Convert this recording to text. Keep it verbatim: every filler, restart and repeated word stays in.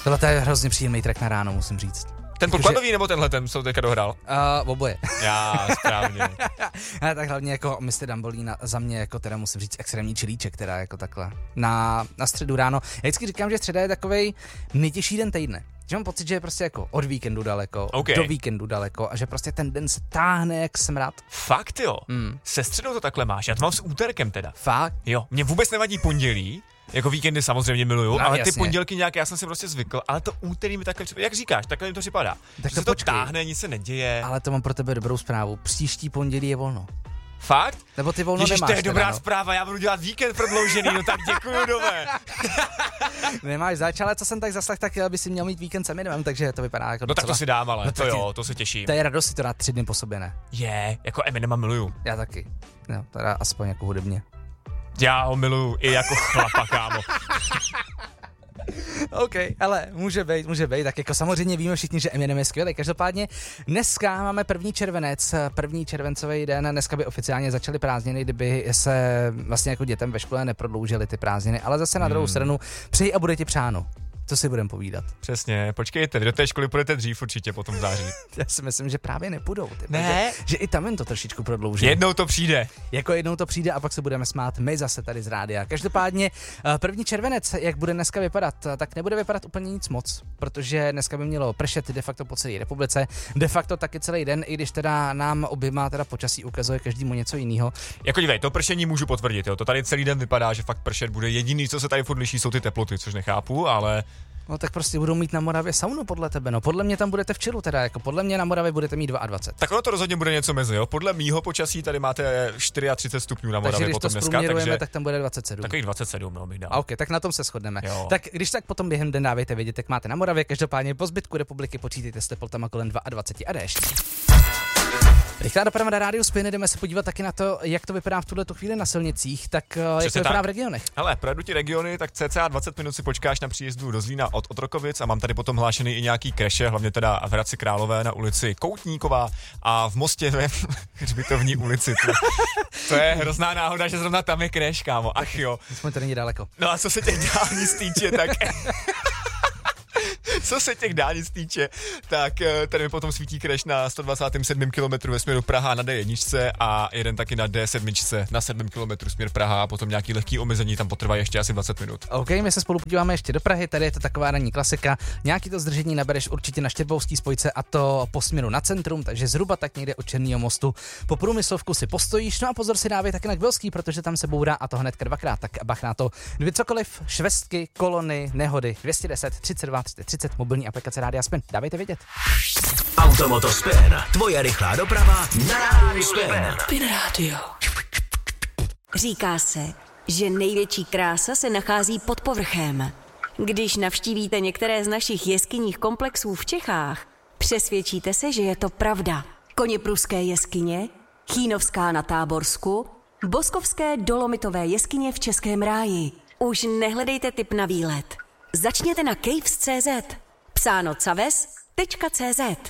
Tohle to je hrozně příjemný track na ráno, musím říct. Ten podkladový nebo tenhle ten jsem teďka dohrál? Uh, oboje. Já, správně. Ale tak hlavně jako mister Dumbolina za mě jako teda musím říct extrémní čilíček, teda jako takhle. Na, na středu ráno. Já vždycky říkám, že středa je takovej nejtěžší den týdne. Že mám pocit, že je prostě jako od víkendu daleko, okay. do víkendu daleko a že prostě ten den se táhne jak smrad. Fakt jo? Mm. Se středou to takhle máš, já to mám s úterkem teda. Fakt? Jo, mě vůbec nevadí pondělí, jako víkendy samozřejmě miluju, no, ale jasně. ty pondělky nějak, já jsem si prostě zvykl, ale to úterý mi takhle, jak říkáš, takhle mi to připadá. Tak to se počkej. to táhne, nic se neděje. Ale to mám pro tebe dobrou zprávu, příští pondělí je volno. Fakt? Nebo ty volno Ježiš, nemáš. to je dobrá teda, no. zpráva, já budu dělat víkend prodloužený, no tak děkuju, dové. Nemáš zač, ale co jsem tak zaslech, tak by si měl mít víkend s Eminem, takže to vypadá jako No docela... tak to si dám, ale no, to jo, to se těším. To je radost si to dát tři dny po sobě, ne? Je, jako Eminema miluju. Já taky. No, teda aspoň jako hudebně. Já ho miluju i jako chlapa, kámo. OK, ale může být, může být, tak jako samozřejmě víme všichni, že Eminem je skvělý. Každopádně dneska máme první červenec, první červencový den, dneska by oficiálně začaly prázdniny, kdyby se vlastně jako dětem ve škole neprodloužily ty prázdniny, ale zase na druhou hmm. stranu přeji a bude ti přáno. Co si budeme povídat? Přesně, počkejte, vy do té školy půjdete dřív určitě potom v září. Já si myslím, že právě nepůjdou. Ty, ne? Že, že i tam jen to trošičku prodlouží. Jednou to přijde. Jako jednou to přijde a pak se budeme smát my zase tady z rádia. Každopádně první červenec, jak bude dneska vypadat, tak nebude vypadat úplně nic moc, protože dneska by mělo pršet de facto po celé republice, de facto taky celý den, i když teda nám oběma teda počasí ukazuje každému něco jiného. Jako dívej, to pršení můžu potvrdit, jo. To tady celý den vypadá, že fakt pršet bude. Jediný, co se tady furt liší, jsou ty teploty, což nechápu, ale No tak prostě budou mít na Moravě saunu podle tebe, no podle mě tam budete v čilu teda, jako podle mě na Moravě budete mít dvacet dva. Tak ono to rozhodně bude něco mezi, jo. Podle mýho počasí tady máte třicet čtyři stupňů na Moravě potom dneska, takže tak tam bude dvacet sedm. Takových dvacet sedm, no, bych dal. OK, tak na tom se shodneme. Jo. Tak když tak potom během den dávejte vědět, jak máte na Moravě, každopádně po zbytku republiky počítejte s teplotama kolem dvacet dva a déšť. Rychlá doprava na rádiu Spin, jdeme se podívat taky na to, jak to vypadá v tuhle chvíli na silnicích, tak Přesně jak to vypadá tak. v regionech. Hele, projedu ti regiony, tak cca dvacet minut si počkáš na příjezdu do Zlína od Otrokovic a mám tady potom hlášený i nějaký kreše, hlavně teda v Hradci Králové na ulici Koutníková a v Mostě ve Hřbitovní ulici. To, to je hrozná náhoda, že zrovna tam je kreš, kámo, ach jo. Jsme to není daleko. No a co se těch dálnic týče, tak Co se těch dálnic týče, tak tady mi potom svítí crash na sto dvacet sedm kilometrů ve směru Praha na D jedna a jeden taky na D sedm na sedm kilometrů směr Praha a potom nějaký lehký omezení tam potrvá ještě asi dvacet minut. OK, my se spolu podíváme ještě do Prahy, tady je to taková ranní klasika. Nějaký to zdržení nabereš určitě na Štěrbovský spojce a to po směru na centrum, takže zhruba tak někde od Černého mostu. Po Průmyslovku si postojíš, no a pozor si dávej taky na Kvilský, protože tam se bourá a to hnedka dvakrát, tak bach na to. Dvě cokoliv, švestky, kolony, nehody, dvě stě deset, třicet dva, třicet, třicet, mobilní aplikace Rádia Spin. Dávejte vědět. Automoto Spin, tvoje rychlá doprava na Rádiu Spin. Spin Radio. Říká se, že největší krása se nachází pod povrchem. Když navštívíte některé z našich jeskyních komplexů v Čechách, přesvědčíte se, že je to pravda. Koněpruské jeskyně, Chýnovská na Táborsku, Boskovské dolomitové jeskyně v Českém ráji. Už nehledejte tip na výlet. Začněte na caves tečka cé zet. Psáno caves tečka cé zet.